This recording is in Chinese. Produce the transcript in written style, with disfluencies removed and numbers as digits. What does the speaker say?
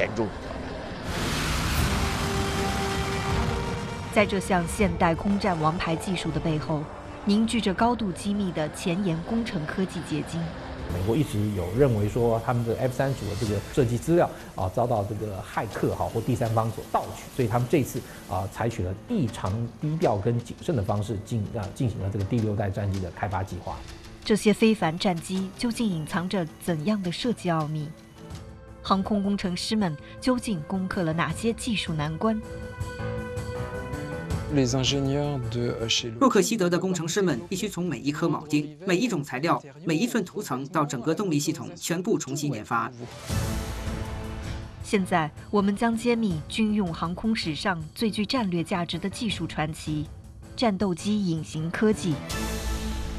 严重。 在这项现代空战王牌技术的背后，凝聚着高度机密的前沿工程科技结晶。 美国一直有认为说，他们的 F-35的这个设计资料遭到这个骇客或第三方所盗取，所以他们这次采取了异常低调跟谨慎的方式进行了这个第6代战机的开发计划。 这些非凡战机究竟隐藏着怎样的设计奥秘？航空工程师们究竟攻克了哪些技术难关？ 洛克希德的工程师们必须从每一颗铆钉、每一种材料、每一寸涂层到整个动力系统全部重新研发。 现在，我们将揭秘军用航空史上最具战略价值的技术传奇——战斗机隐形科技。